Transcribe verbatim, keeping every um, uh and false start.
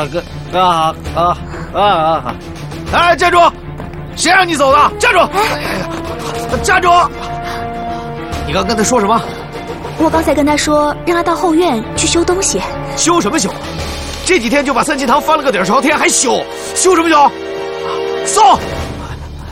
啊哥啊啊啊啊！ 哎，站住！谁让你走的？站住！站住！你刚跟他说什么？ 我刚才跟他说，让他到后院去修东西。 修什么修？这几天就把三清堂翻了个底儿朝天，还修？修什么修？送！